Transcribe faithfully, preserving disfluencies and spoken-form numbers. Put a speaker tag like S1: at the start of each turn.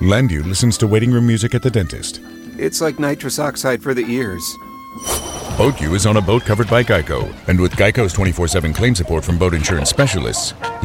S1: Landu listens to waiting room music at the dentist.
S2: It's like nitrous oxide for the ears.
S1: BoatU is on a boat covered by Geico. And with Geico's twenty-four seven claim support from boat insurance specialists,